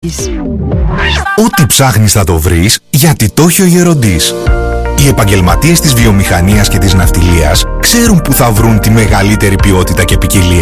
Ό,τι ψάχνεις θα το βρεις, γιατί το έχει ο Γεροντής. Οι επαγγελματίες της βιομηχανίας και της ναυτιλίας ξέρουν που θα βρουν τη μεγαλύτερη ποιότητα και ποικιλία.